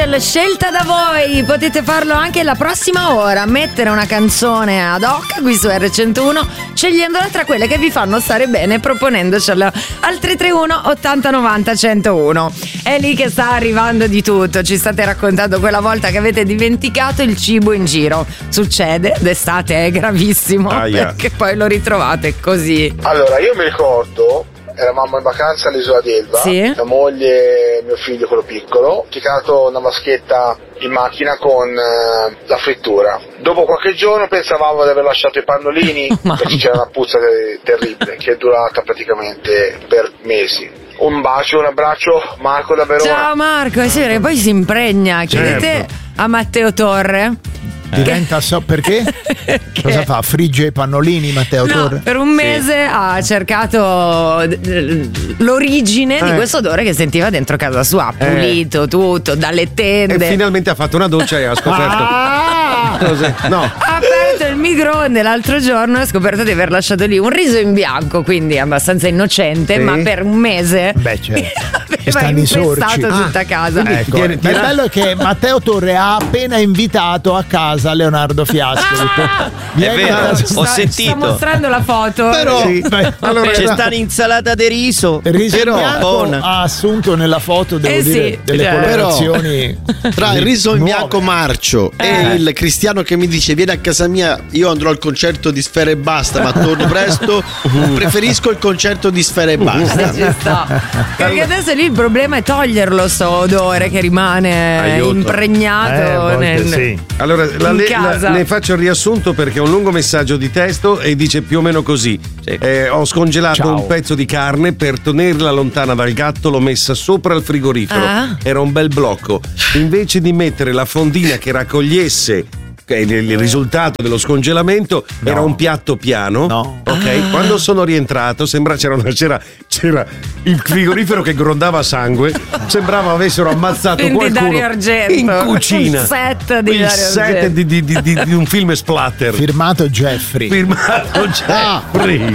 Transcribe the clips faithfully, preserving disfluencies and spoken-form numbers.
Angel, scelta da voi. Potete farlo anche la prossima ora, mettere una canzone ad hoc qui su erre centouno, scegliendola tra quelle che vi fanno stare bene, proponendocela al tre tre uno ottanta novanta centouno. È lì che sta arrivando di tutto. Ci state raccontando quella volta che avete dimenticato il cibo in giro. Succede d'estate, è gravissimo, Aia. perché poi lo ritrovate così. Allora, io mi ricordo, eravamo in vacanza all'isola d'Elba, Sì. mia moglie e mio figlio, quello piccolo, ho picato una vaschetta in macchina con eh, la frittura. Dopo qualche giorno pensavamo di aver lasciato i pannolini perché c'era una puzza te- terribile che è durata praticamente per mesi. Un bacio, un abbraccio, Marco da Verona. Ciao Marco, è vero che poi si impregna. Chiedete Certo. a Matteo Torre. Diventa so perché? Cosa fa? Frigge i pannolini Matteo No, Torre? per un mese ha cercato eh, l'origine Eh. di questo odore che sentiva dentro casa sua, ha pulito tutto, dalle E tende. finalmente ha fatto una doccia e ha scoperto. Ah! Cos'è? No. Ha aperto il microonde l'altro giorno e ha scoperto di aver lasciato lì un riso in bianco, quindi abbastanza innocente, Sì. ma per un mese Beh, certo. aveva stanno i sorci. infestato tutta casa. Ecco, Tieni- ma il tieni- bello è che Matteo Torre ha appena invitato a casa Leonardo Fiasco. Vieni vero, a casa- ho Sta- sentito. Sta mostrando la foto. Però Sì, beh, Allora, c'è era- sta un'insalata di riso. Riso in però bianco buona. ha assunto nella foto, devo Eh dire, sì, delle cioè. colorazioni Tra il riso in nuove. bianco marcio Eh. e il cristiano che mi dice vieni a casa mia, io andrò al concerto di Sfera e Basta ma torno presto, preferisco il concerto di Sfera e Basta. Ci sta. Perché adesso lì il problema è toglierlo sto odore che rimane Aiuto. impregnato Eh, a volte nel- sì. Allora, la, in le- casa. la- ne faccio il riassunto perché è un lungo messaggio di testo e dice più o meno così. Eh, ho scongelato Ciao. un pezzo di carne per tenerla lontana dal gatto, l'ho messa sopra il frigorifero. Ah. Era un bel blocco. Invece di mettere la fondina che raccogliesse che è il il risultato dello scongelamento, era un piatto piano. No. Ok, quando sono rientrato sembra c'era, una, c'era, c'era il frigorifero che grondava sangue, sembrava avessero ammazzato Quindi qualcuno Dario Argento. in cucina. Il set di il Dario set Argento. di, di- di- di- di un film splatter Firmato Jeffrey. firmato Jeffrey.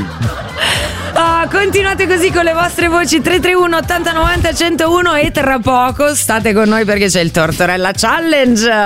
Ah, continuate così con le vostre voci tre tre uno ottanta novanta centouno e tra poco state con noi perché c'è il Tortorella Challenge.